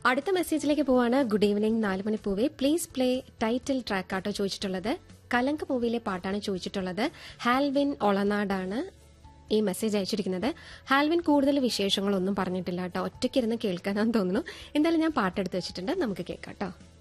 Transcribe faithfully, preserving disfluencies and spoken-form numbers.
അടുത്ത മെസ്സേജിലേക്ക് പോവാണ്. ഗുഡ് ഈവനിങ് നാലുമണി പൂവേ, പ്ലീസ് പ്ലേ ടൈറ്റിൽ ട്രാക്ക് ആട്ടോ ചോദിച്ചിട്ടുള്ളത്. കലങ്ക് മൂവിയിലെ പാട്ടാണ് ചോദിച്ചിട്ടുള്ളത്. ഹാൽവിൻ ഒളനാടാണ് ഈ മെസ്സേജ് അയച്ചിരിക്കുന്നത്. ഹാൽവിൻ കൂടുതൽ വിശേഷങ്ങളൊന്നും പറഞ്ഞിട്ടില്ല കേട്ടോ, ഒറ്റയ്ക്കിരുന്ന് കേൾക്കാനാന്ന് തോന്നുന്നു. എന്തായാലും ഞാൻ പാട്ടെടുത്ത് വെച്ചിട്ടുണ്ട്, നമുക്ക് കേൾക്കാം കേട്ടോ.